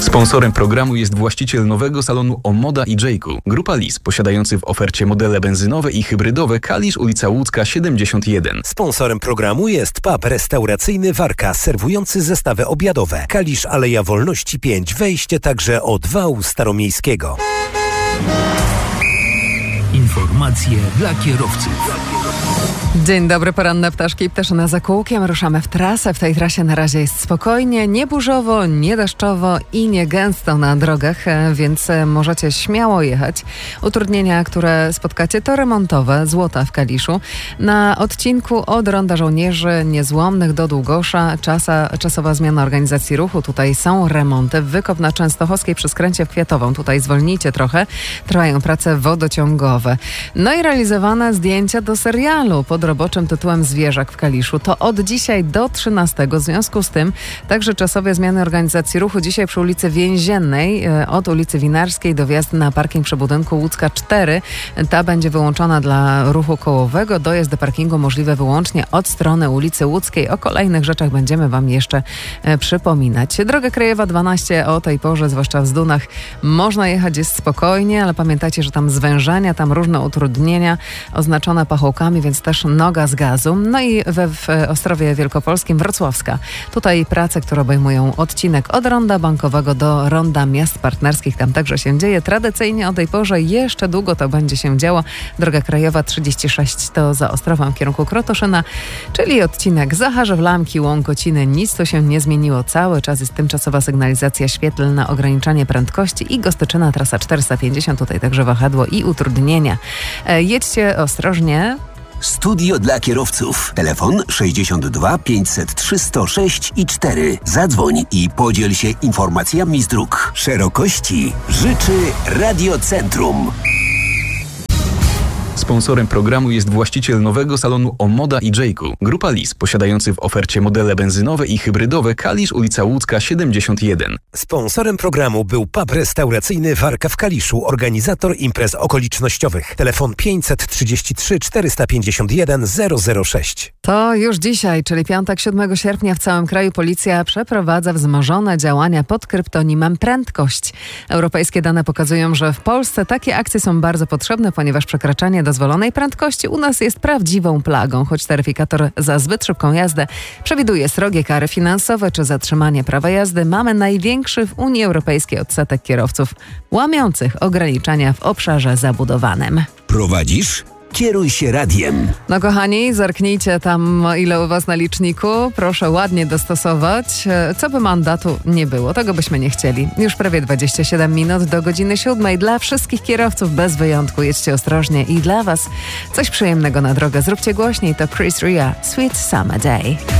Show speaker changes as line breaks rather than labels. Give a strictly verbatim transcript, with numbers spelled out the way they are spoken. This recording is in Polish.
Sponsorem programu jest właściciel nowego salonu Omoda i Jayku. Grupa Lis, posiadający w ofercie modele benzynowe i hybrydowe. Kalisz, ulica Łódzka siedemdziesiąt jeden.
Sponsorem programu jest pub restauracyjny Warka, serwujący zestawy obiadowe. Kalisz, Aleja Wolności pięć, wejście także od wału staromiejskiego.
Informacje dla kierowców.
Dzień dobry, poranne ptaszki i ptaszyna za kółkiem. Ruszamy w trasę. W tej trasie na razie jest spokojnie, nie burzowo, nie deszczowo i nie gęsto na drogach, więc możecie śmiało jechać. Utrudnienia, które spotkacie, to remontowe, Złota w Kaliszu. Na odcinku od Ronda Żołnierzy Niezłomnych do Długosza czasa, czasowa zmiana organizacji ruchu. Tutaj są remonty. Wykop na Częstochowskiej przy skręcie w Kwiatową. Tutaj zwolnijcie trochę. Trwają prace wodociągowe. No i realizowane zdjęcia do serialu pod roboczym tytułem Zwierzak w Kaliszu. To od dzisiaj do trzynastego. W związku z tym także czasowe zmiany organizacji ruchu. Dzisiaj przy ulicy Więziennej od ulicy Winarskiej do wjazdu na parking przy budynku Łódzka cztery. Ta będzie wyłączona dla ruchu kołowego. Dojazd do parkingu możliwy wyłącznie od strony ulicy Łódzkiej. O kolejnych rzeczach będziemy Wam jeszcze e, przypominać. Droga krajowa dwanaście o tej porze, zwłaszcza w Zdunach, można jechać jest spokojnie, ale pamiętajcie, że tam zwężania, tam różne utrudnienia oznaczone pachołkami, więc też noga z gazu. No i we w Ostrowie Wielkopolskim Wrocławska. Tutaj prace, które obejmują odcinek od Ronda Bankowego do Ronda Miast Partnerskich. Tam także się dzieje. Tradycyjnie o tej porze jeszcze długo to będzie się działo. Droga krajowa trzydzieści sześć to za Ostrowem w kierunku Krotoszyna, czyli odcinek Zacharzów-Lamki, Łąkociny. Nic tu się nie zmieniło. Cały czas jest tymczasowa sygnalizacja świetlna, ograniczanie prędkości i Gostyczyna, trasa czterysta pięćdziesiąt. Tutaj także wahadło i utrudnienia. E, jedźcie ostrożnie.
Studio dla kierowców. Telefon sześćdziesiąt dwa pięćset trzy sto sześć i cztery. Zadzwoń i podziel się informacjami z dróg. Szerokości życzy Radiocentrum.
Sponsorem programu jest właściciel nowego salonu Omoda i Jayku. Grupa Lis, posiadający w ofercie modele benzynowe i hybrydowe. Kalisz, ulica Łódzka siedemdziesiąt jeden.
Sponsorem programu był pub restauracyjny Warka w Kaliszu, organizator imprez okolicznościowych. Telefon pięćset trzydzieści trzy czterysta pięćdziesiąt jeden zero zero sześć.
To już dzisiaj, czyli piątek siódmego sierpnia w całym kraju policja przeprowadza wzmożone działania pod kryptonimem Prędkość. Europejskie dane pokazują, że w Polsce takie akcje są bardzo potrzebne, ponieważ przekraczanie dozwolonej prędkości u nas jest prawdziwą plagą, choć taryfikator za zbyt szybką jazdę przewiduje srogie kary finansowe czy zatrzymanie prawa jazdy. Mamy największy w Unii Europejskiej odsetek kierowców łamiących ograniczenia w obszarze zabudowanym.
Prowadzisz? Kieruj się radiem.
No kochani, zerknijcie tam, ile u was na liczniku. Proszę ładnie dostosować. Co by mandatu nie było, tego byśmy nie chcieli. Już prawie dwadzieścia siedem minut do godziny siódmej. Dla wszystkich kierowców bez wyjątku jedźcie ostrożnie i dla was coś przyjemnego na drogę. Zróbcie głośniej, to Chris Ria, Sweet Summer Day.